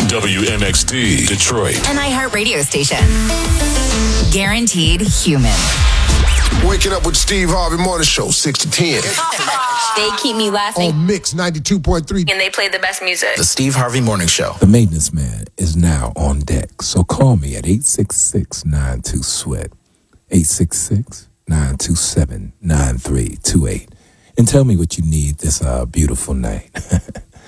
WMXD, Detroit. An iHeart radio station. Guaranteed human. Waking up with Steve Harvey Morning Show, 6 to 10. They keep me laughing. On Mix 92.3. And they play the best music. The Steve Harvey Morning Show. The maintenance man is now on deck, so call me at 866-92-SWEAT, 866-927-9328, and tell me what you need this beautiful night.